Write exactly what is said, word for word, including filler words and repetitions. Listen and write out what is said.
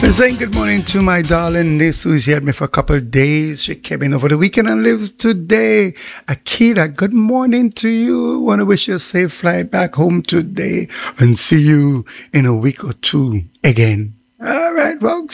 Saying good morning to my darling niece who's here with me for a couple of days. She came in over the weekend and lives today. Akira, good morning to you. Want to wish you a safe flight back home today and see you in a week or two again. All right, folks.